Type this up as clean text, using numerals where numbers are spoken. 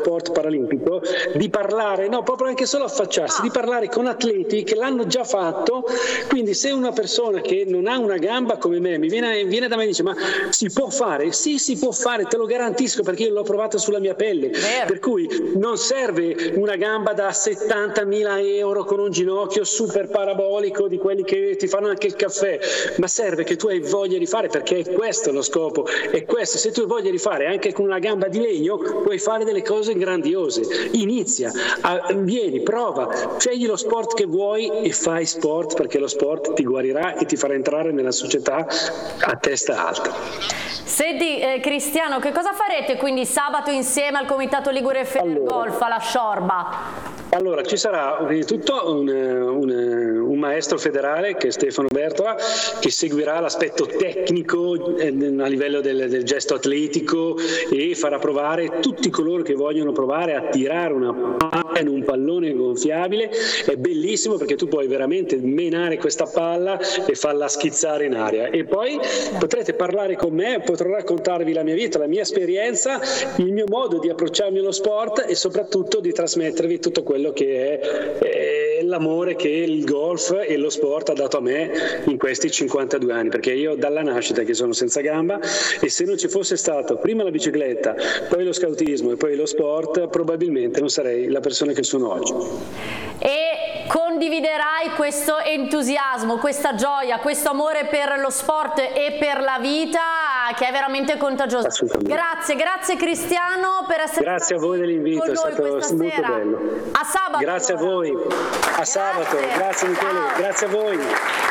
sport paralimpico, di parlare, no, proprio anche solo affacciarsi, di parlare con atleti che l'hanno già fatto. Quindi se una persona che non ha una gamba come me viene da me e dice ma si può fare? Sì, si può fare, te lo garantisco perché io l'ho provato sulla mia pelle. Per cui non serve una gamba da 70.000 euro con un ginocchio super parabolico di quelli che ti fanno anche il caffè, ma serve che tu hai voglia di fare, perché è questo lo scopo, è questo. Se tu hai voglia di fare anche con una gamba di legno puoi fare delle cose grandiose. Inizia, vieni, prova, scegli lo sport che vuoi e fai sport, perché lo sport ti guarirà e ti farà entrare nella società a testa alta. Senti Cristiano, che cosa farete quindi sabato insieme al Comitato Ligure Golf alla Sciorba? Allora, ci sarà prima di tutto un maestro federale che è Stefano Bertola, che seguirà l'aspetto tecnico a livello del gesto atletico e farà provare tutti coloro che vogliono provare a tirare una palla in un pallone gonfiabile. È bellissimo perché tu puoi veramente menare questa palla e farla schizzare in aria, e poi potrete parlare con me, potrò raccontarvi la mia vita, la mia esperienza, il mio modo di approcciarmi allo sport e soprattutto di trasmettervi tutto quello che è l'amore che il golf e lo sport ha dato a me in questi 52 anni, perché io dalla nascita che sono senza gamba, e se non ci fosse stato prima la bicicletta, poi lo scautismo e poi lo sport, probabilmente non sarei la persona che sono oggi. E condividerai questo entusiasmo, questa gioia, questo amore per lo sport e per la vita che è veramente contagioso. Grazie Cristiano per essere grazie a voi dell'invito, è stato molto bello. A sabato. Grazie a voi, a sabato, grazie Michele, grazie a voi.